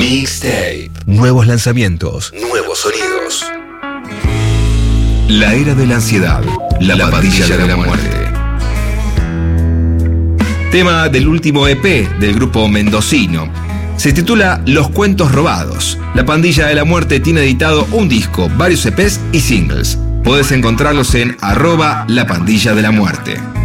Mixtape. Nuevos lanzamientos. Nuevos sonidos. La era de la ansiedad. La pandilla de la muerte. Tema del último EP del grupo mendocino. Se titula Los Cuentos Robados. La Pandilla de la Muerte tiene editado un disco, varios EPs y singles. Podés encontrarlos en @lapandilla de la muerte.